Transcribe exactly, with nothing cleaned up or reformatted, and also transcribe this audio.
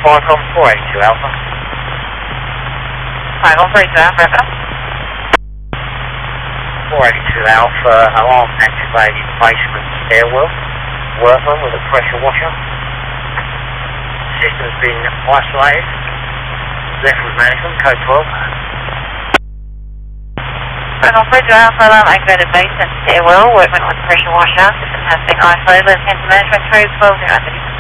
five on four eighty-two Alpha. five on three two Alpha. four eighty-two Alpha, alarm activated basement stairwell. Workman with a pressure washer. System's been isolated. Left with management, code twelve. five on three two Alpha, alarm activated basement stairwell. Workman with pressure washer. System has been isolated. Attention management, code twelve zero.